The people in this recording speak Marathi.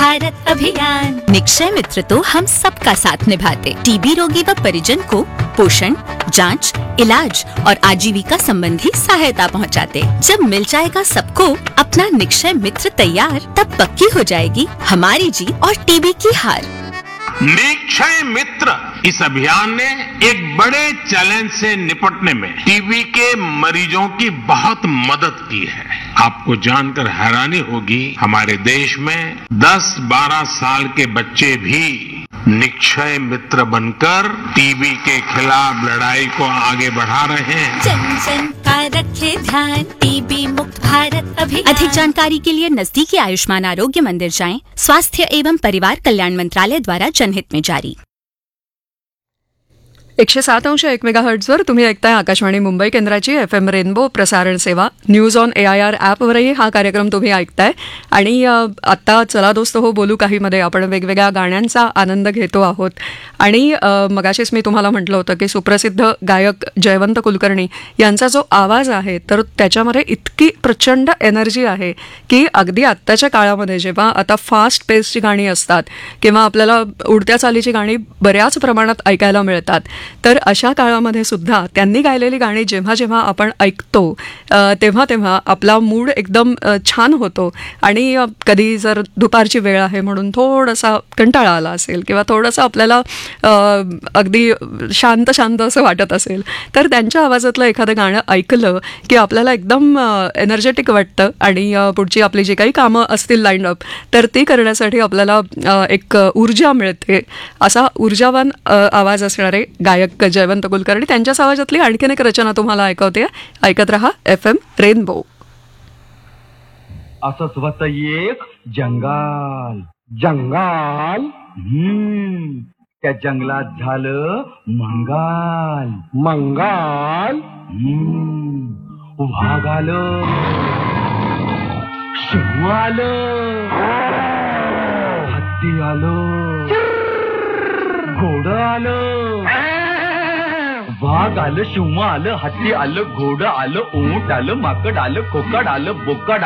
भारत अभियान। निक्षय मित्र तो हम सबका साथ निभाते, टीबी रोगी व परिजन को पोषण, जांच, इलाज और आजीविका संबंधी सहायता पहुंचाते। जब मिल जाएगा सबको अपना निक्षय मित्र तैयार, तब पक्की हो जाएगी हमारी जीत और टीबी की हार। निक्षय मित्र इस अभियान ने एक बड़े चैलेंज से निपटने में टीबी के मरीजों की बहुत मदद की है। आपको जानकर हैरानी होगी, हमारे देश में 10-12 साल के बच्चे भी निक्षय मित्र बनकर टीबी के खिलाफ लड़ाई को आगे बढ़ा रहे हैं। जन जन का रखे ध्यान, टीबी मुक्त भारत अभियान। अधिक जानकारी के लिए नजदीकी आयुष्मान आरोग्य मंदिर जाएं। स्वास्थ्य एवं परिवार कल्याण मंत्रालय द्वारा जनहित में जारी। 107.1 मेगाहर्ट्झवर तुम्ही ऐकताय आकाशवाणी मुंबई केंद्राची FM रेनबो प्रसारण सेवा। न्यूज ऑन AIR ॲपवरही हा कार्यक्रम तुम्ही ऐकताय। आणि आत्ता चला दोस्त हो बोलू काहीमध्ये आपण वेगवेगळ्या गाण्यांचा आनंद घेतो आहोत। आणि मगाशीच मी तुम्हाला म्हटलं होतं की सुप्रसिद्ध गायक जयवंत कुलकर्णी यांचा जो आवाज आहे तर त्याच्यामध्ये इतकी प्रचंड एनर्जी आहे की अगदी आत्ताच्या काळामध्ये जेव्हा आता फास्ट पेसची गाणी असतात किंवा आपल्याला उडत्या चालीची गाणी बऱ्याच प्रमाणात ऐकायला मिळतात, तर अशा काळामध्ये सुद्धा त्यांनी गायलेली गाणी जेव्हा जेव्हा आपण ऐकतो तेव्हा तेव्हा आपला मूड एकदम छान होतो। आणि कधी जर दुपारची वेळ आहे म्हणून थोडासा कंटाळा आला असेल किंवा थोडंसं आपल्याला अगदी शांत शांत असं वाटत असेल, तर त्यांच्या आवाजातलं एखादं गाणं ऐकलं की आपल्याला एकदम एनर्जेटिक वाटतं आणि पुढची आपली जी काही कामं असतील लाईन अप तर ती करण्यासाठी आपल्याला एक ऊर्जा मिळते। असा ऊर्जावान आवाज असणारे गायक जयवंत कुलकर्णी, त्यांच्याच आवाजातली आणखीन एक रचना तुम्हाला ऐकवते। ऐकत रहा FM रेनबो। असंच होतं एक जंगल जंगल त्या जंगलात झालं मंगल मंगल वाघ आलं, शिव आलं, हत्ती आलं, घोडं आलं, वाघ आलं, शिव आलं, हत्ती आलं, घोडं आलं, ऊंट आलं, माकड आलं, खोकड आलं, बोकड